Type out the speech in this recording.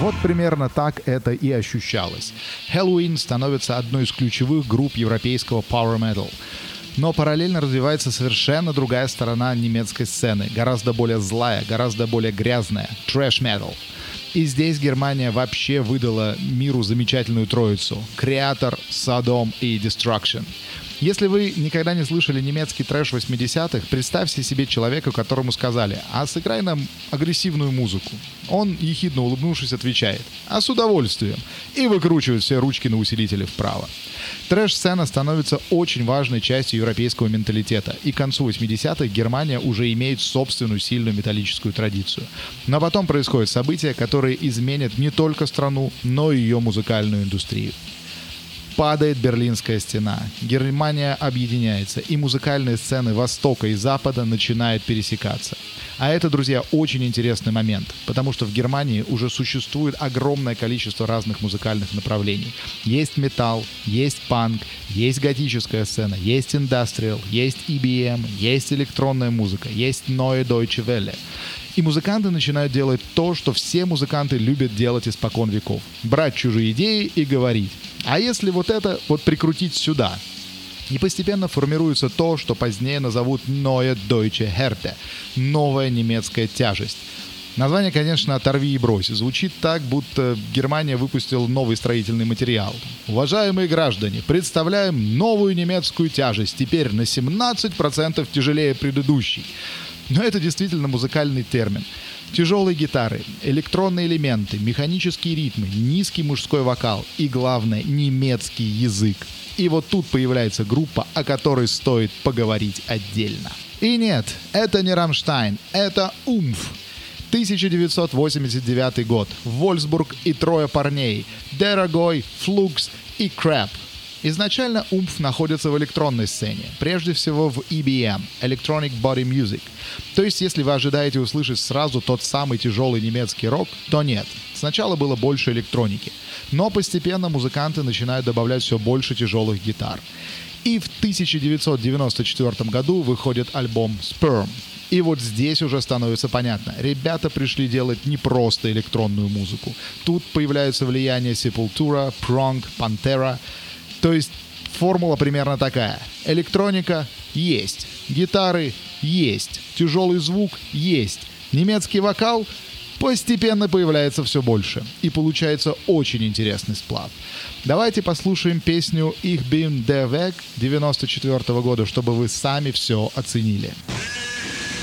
Вот примерно так это и ощущалось. Helloween становится одной из ключевых групп европейского power metal. Но параллельно развивается совершенно другая сторона немецкой сцены, гораздо более злая, гораздо более грязная — трэш metal. И здесь Германия вообще выдала миру замечательную троицу — Kreator, Sodom и Destruction. Если вы никогда не слышали немецкий трэш 80-х, представьте себе человека, которому сказали: «А сыграй нам агрессивную музыку». Он, ехидно улыбнувшись, отвечает: «А с удовольствием», и выкручивает все ручки на усилителе вправо. Трэш-сцена становится очень важной частью европейского менталитета, и к концу 80-х Германия уже имеет собственную сильную металлическую традицию. Но потом происходят события, которые изменят не только страну, но и ее музыкальную индустрию. Падает Берлинская стена, Германия объединяется, и музыкальные сцены Востока и Запада начинают пересекаться. А это, друзья, очень интересный момент, потому что в Германии уже существует огромное количество разных музыкальных направлений. Есть металл, есть панк, есть готическая сцена, есть индастриал, есть EBM, есть электронная музыка, есть Neue Deutsche Welle. И музыканты начинают делать то, что все музыканты любят делать испокон веков. Брать чужие идеи и говорить: а если вот это вот прикрутить сюда? И постепенно формируется то, что позднее назовут Neue Deutsche Härte — новая немецкая тяжесть. Название, конечно, «Оторви и брось». Звучит так, будто Германия выпустила новый строительный материал. Уважаемые граждане, представляем новую немецкую тяжесть, теперь на 17% тяжелее предыдущей. Но это действительно музыкальный термин. Тяжелые гитары, электронные элементы, механические ритмы, низкий мужской вокал и, главное, немецкий язык. И вот тут появляется группа, о которой стоит поговорить отдельно. И нет, это не «Рамштайн», это «Умф». 1989 год. Вольсбург и трое парней — Дорогой, Флукс и Крэп. Изначально «Умф» находится в электронной сцене, прежде всего в EBM — Electronic Body Music. То есть, если вы ожидаете услышать сразу тот самый тяжелый немецкий рок, то нет. Сначала было больше электроники. Но постепенно музыканты начинают добавлять все больше тяжелых гитар. И в 1994 году выходит альбом «Sperm». И вот здесь уже становится понятно. Ребята пришли делать не просто электронную музыку. Тут появляется влияние Sepultura, Prong, Pantera. То есть формула примерно такая. Электроника есть, гитары есть, тяжелый звук есть, немецкий вокал постепенно появляется все больше. И получается очень интересный сплав. Давайте послушаем песню «Ich bin der Weg» 1994 года, чтобы вы сами все оценили.